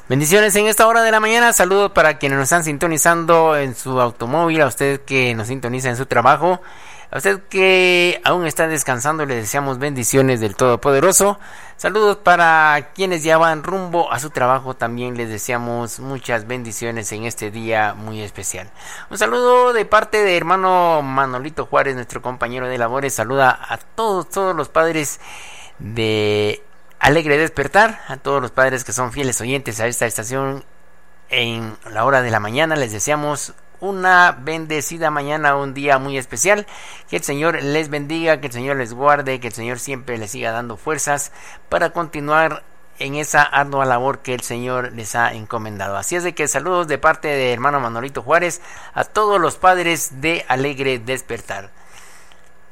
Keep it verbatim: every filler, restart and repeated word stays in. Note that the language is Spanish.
Bendiciones en esta hora de la mañana. Saludos para quienes nos están sintonizando en su automóvil, a usted que nos sintoniza en su trabajo, a usted que aún está descansando, le deseamos bendiciones del Todopoderoso. Saludos para quienes ya van rumbo a su trabajo, también les deseamos muchas bendiciones en este día muy especial. Un saludo de parte de hermano Manolito Juárez, nuestro compañero de labores. Saluda a todos, todos los padres de Alegre Despertar, a todos los padres que son fieles oyentes a esta estación en la hora de la mañana. Les deseamos una bendecida mañana, un día muy especial. Que el Señor les bendiga, que el Señor les guarde, que el Señor siempre les siga dando fuerzas para continuar en esa ardua labor que el Señor les ha encomendado. Así es de que saludos de parte de hermano Manolito Juárez a todos los padres de Alegre Despertar.